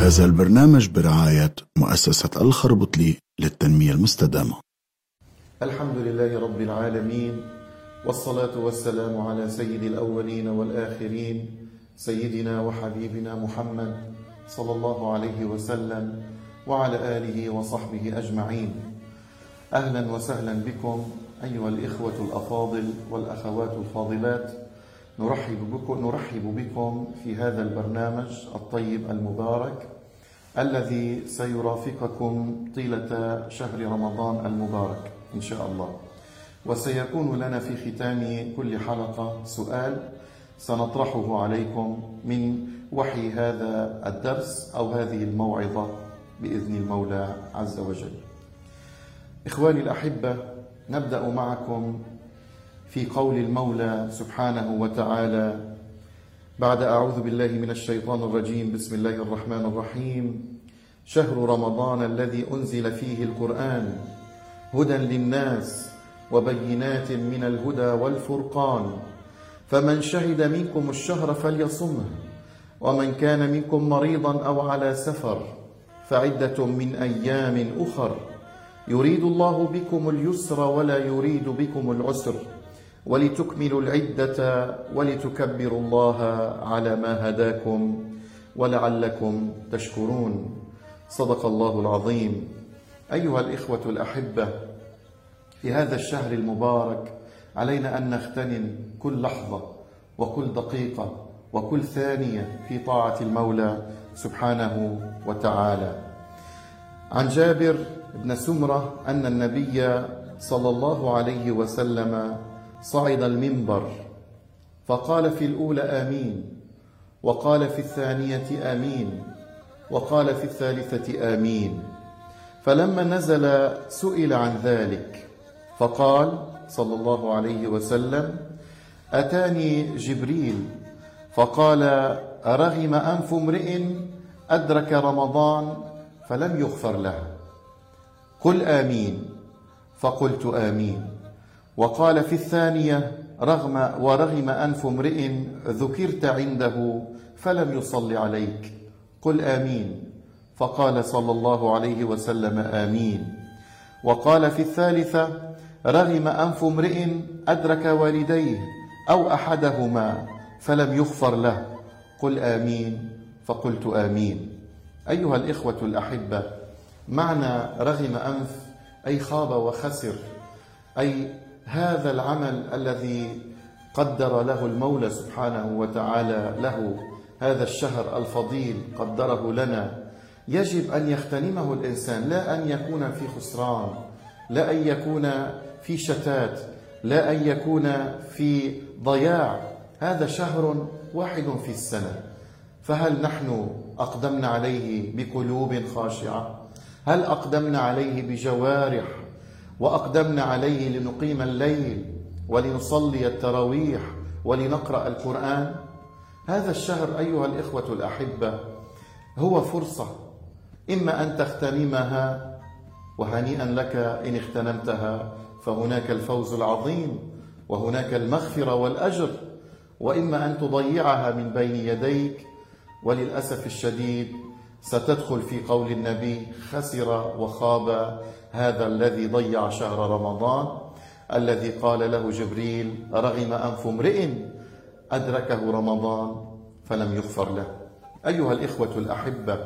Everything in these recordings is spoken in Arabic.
هذا البرنامج برعاية مؤسسة الخربطلي للتنمية المستدامة. الحمد لله رب العالمين، والصلاة والسلام على سيد الأولين والآخرين، سيدنا وحبيبنا محمد صلى الله عليه وسلم وعلى آله وصحبه أجمعين. أهلا وسهلا بكم أيها الإخوة الأفاضل والأخوات الفاضلات. نرحب بكم في هذا البرنامج الطيب المبارك الذي سيرافقكم طيلة شهر رمضان المبارك إن شاء الله. وسيكون لنا في ختام كل حلقة سؤال سنطرحه عليكم من وحي هذا الدرس أو هذه الموعظة بإذن المولى عز وجل. إخواني الأحبة، نبدأ معكم في قول المولى سبحانه وتعالى بعد أعوذ بالله من الشيطان الرجيم. بسم الله الرحمن الرحيم. شهر رمضان الذي أنزل فيه القرآن هدى للناس وبينات من الهدى والفرقان، فمن شهد منكم الشهر فليصمه، ومن كان منكم مريضا أو على سفر فعدة من أيام أخر، يريد الله بكم اليسر ولا يريد بكم العسر، ولتكملوا العدة ولتكبروا الله على ما هداكم ولعلكم تشكرون. صدق الله العظيم. أيها الإخوة الأحبة، في هذا الشهر المبارك علينا أن نغتنم كل لحظة وكل دقيقة وكل ثانية في طاعة المولى سبحانه وتعالى. عن جابر بن سمرة أن النبي صلى الله عليه وسلم صعد المنبر فقال في الأولى آمين، وقال في الثانية آمين، وقال في الثالثة آمين. فلما نزل سئل عن ذلك فقال صلى الله عليه وسلم: أتاني جبريل فقال: أرغم أنف امرئ أدرك رمضان فلم يغفر له، قل آمين، فقلت آمين. وقال في الثانية: ورغم أنف امرئ ذكرت عنده فلم يصل عليك، قل آمين، فقال صلى الله عليه وسلم آمين. وقال في الثالثة: رغم أنف امرئ أدرك والديه أو أحدهما فلم يغفر له، قل آمين، فقلت آمين. أيها الإخوة الأحبة، معنى رغم أنف أي خاب وخسر، أي هذا العمل الذي قدر له المولى سبحانه وتعالى له، هذا الشهر الفضيل قدره لنا، يجب أن يغتنمه الإنسان، لا أن يكون في خسران، لا أن يكون في شتات، لا أن يكون في ضياع. هذا شهر واحد في السنة، فهل نحن أقدمنا عليه بقلوب خاشعة؟ هل أقدمنا عليه بجوارح؟ وأقدمنا عليه لنقيم الليل ولنصلي التراويح ولنقرأ القرآن؟ هذا الشهر أيها الإخوة الأحبة هو فرصة، إما أن تغتنمها وهنيئا لك إن اغتنمتها، فهناك الفوز العظيم وهناك المغفرة والأجر، وإما أن تضيعها من بين يديك، وللأسف الشديد ستدخل في قول النبي: خسر وخاب هذا الذي ضيع شهر رمضان، الذي قال له جبريل: رغم أنف امرئ أدركه رمضان فلم يغفر له. أيها الإخوة الأحبة،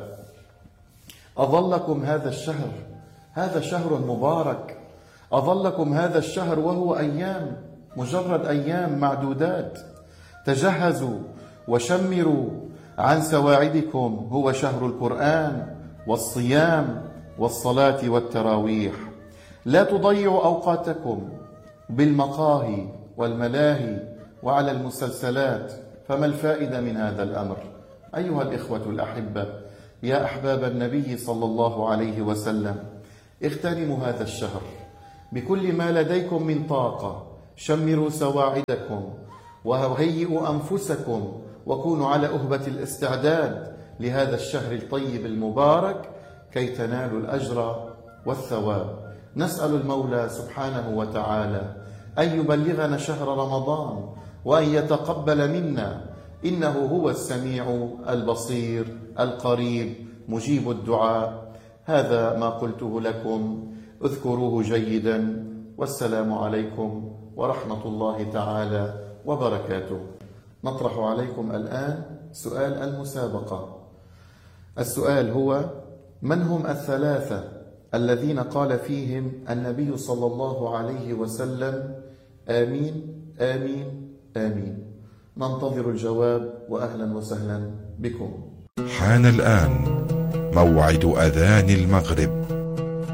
أظلكم هذا الشهر، هذا شهر مبارك، أظلكم هذا الشهر وهو أيام، مجرد أيام معدودات. تجهزوا وشمروا عن سواعدكم، هو شهر القرآن والصيام والصلاة والتراويح. لا تضيعوا أوقاتكم بالمقاهي والملاهي وعلى المسلسلات، فما الفائدة من هذا الأمر؟ أيها الإخوة الأحبة، يا أحباب النبي صلى الله عليه وسلم، اغتنموا هذا الشهر بكل ما لديكم من طاقة، شمروا سواعدكم وهيئوا أنفسكم وكونوا على أهبة الاستعداد لهذا الشهر الطيب المبارك كي تنالوا الأجر والثواب. نسأل المولى سبحانه وتعالى أن يبلغنا شهر رمضان وأن يتقبل منا، إنه هو السميع البصير القريب مجيب الدعاء. هذا ما قلته لكم، اذكروه جيدا، والسلام عليكم ورحمة الله تعالى وبركاته. نطرح عليكم الآن سؤال المسابقة. السؤال هو: من هم الثلاثة الذين قال فيهم النبي صلى الله عليه وسلم آمين آمين آمين؟ ننتظر الجواب، وأهلا وسهلا بكم. حان الآن موعد أذان المغرب.